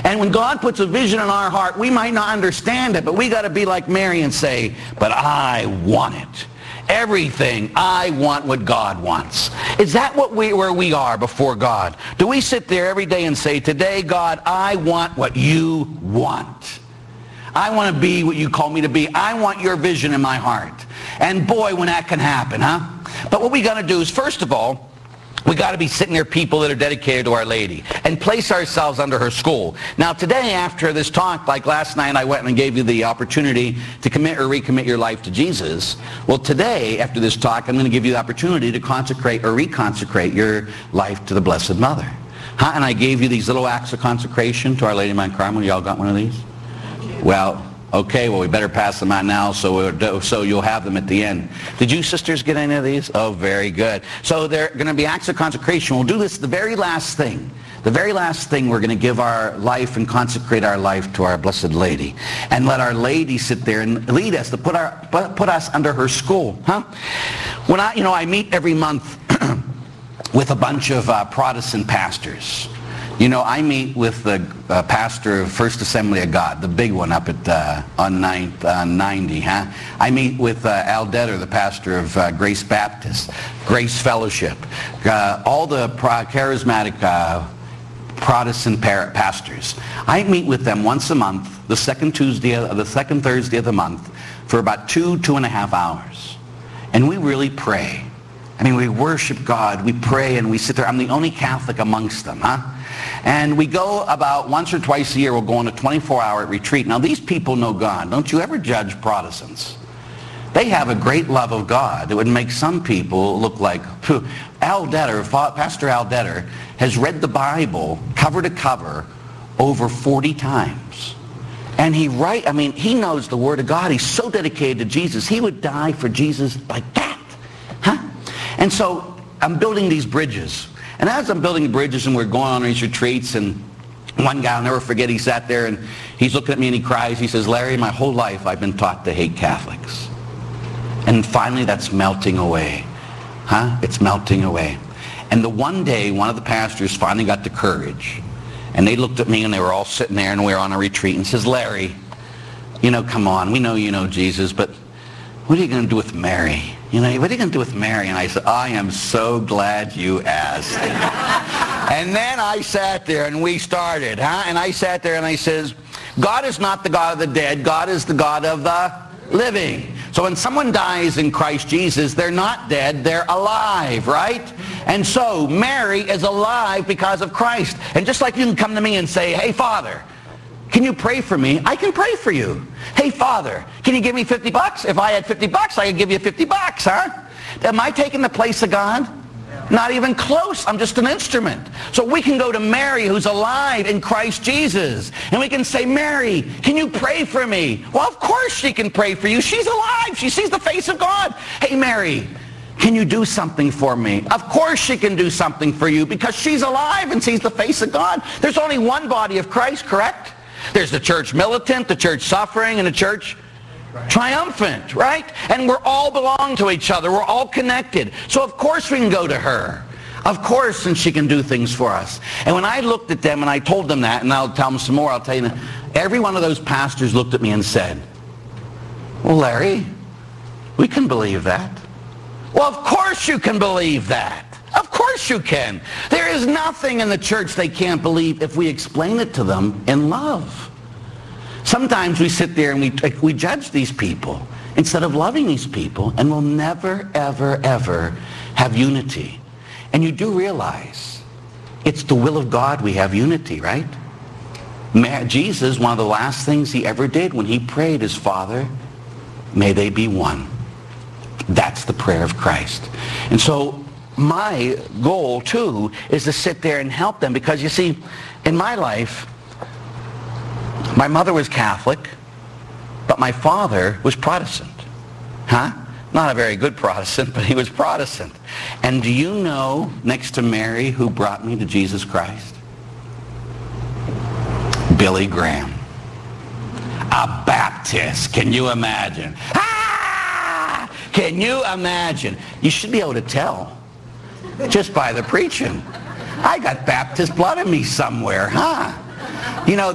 And when God puts a vision in our heart, we might not understand it, but we got to be like Mary and say, but I want it. Everything, I want what God wants. Is that where we are before God? Do we sit there every day and say, today, God, I want what you want. I want to be what you call me to be. I want your vision in my heart. And boy, when that can happen, huh? But what we got to do is, first of all, we got to be sitting there people that are dedicated to Our Lady and place ourselves under her school. Now today, after this talk, like last night I went and gave you the opportunity to commit or recommit your life to Jesus. Well, today, after this talk, I'm going to give you the opportunity to consecrate or reconsecrate your life to the Blessed Mother. Huh? And I gave you these little acts of consecration to Our Lady of Mount Carmel. Y'all got one of these? Well, okay, well, we better pass them out now so you'll have them at the end. Did you sisters get any of these? Oh, very good. So they're going to be acts of consecration. We'll do this the very last thing. The very last thing, we're going to give our life and consecrate our life to our Blessed Lady. And let Our Lady sit there and lead us, to put us under her school. Huh? When I meet every month with a bunch of Protestant pastors. You know, I meet with the pastor of First Assembly of God, the big one up at on 90. Huh? I meet with Al Detter, the pastor of Grace Baptist, Grace Fellowship, all the charismatic Protestant pastors. I meet with them once a month, the second Thursday of the month, for about 2.5 hours, and we really pray. I mean, we worship God, we pray, and we sit there. I'm the only Catholic amongst them, huh? And we go about once or twice a year, we'll go on a 24-hour retreat. Now, these people know God. Don't you ever judge Protestants. They have a great love of God. It would make some people look like, Al Detter, Pastor Al Detter, has read the Bible cover to cover over 40 times. And he knows the Word of God. He's so dedicated to Jesus. He would die for Jesus like that. Huh? And so I'm building these bridges. And as I'm building bridges and we're going on these retreats, and one guy, I'll never forget, he sat there and he's looking at me and he cries. He says, Larry, my whole life I've been taught to hate Catholics. And finally that's melting away. Huh? It's melting away. And the one day, one of the pastors finally got the courage. And they looked at me and they were all sitting there and we were on a retreat, and says, Larry, come on, we know you know Jesus, but what are you going to do with Mary? What are you going to do with Mary? And I said, I am so glad you asked. And then I sat there and we started, huh? And I sat there and I says, God is not the God of the dead. God is the God of the living. So when someone dies in Christ Jesus, they're not dead, they're alive, right? And so Mary is alive because of Christ. And just like you can come to me and say, hey, Father, can you pray for me? I can pray for you. Hey, Father, can you give me $50? If I had $50, I could give you $50, huh? Am I taking the place of God? Not even close. I'm just an instrument. So we can go to Mary, who's alive in Christ Jesus, and we can say, Mary, can you pray for me? Well, of course she can pray for you. She's alive. She sees the face of God. Hey, Mary, can you do something for me? Of course she can do something for you because she's alive and sees the face of God. There's only one body of Christ, correct? There's the church militant, the church suffering, and the church triumphant, right? And we're all belong to each other. We're all connected. So of course we can go to her. Of course, and she can do things for us. And when I looked at them and I told them that, and I'll tell them some more, I'll tell you, every one of those pastors looked at me and said, well, Larry, we can believe that. Well, of course you can believe that. Of course you can. There is nothing in the church they can't believe if we explain it to them in love. Sometimes we sit there and we judge these people instead of loving these people, and we'll never, ever, ever have unity. And you do realize it's the will of God we have unity, right? Jesus, one of the last things he ever did when he prayed is, Father, may they be one. That's the prayer of Christ. And so my goal, too, is to sit there and help them, because, you see, in my life, my mother was Catholic, but my father was Protestant. Huh? Not a very good Protestant, but he was Protestant. And do you know, next to Mary, who brought me to Jesus Christ? Billy Graham. A Baptist. Can you imagine? Ah! Can you imagine? You should be able to tell just by the preaching. I got Baptist blood in me somewhere, huh?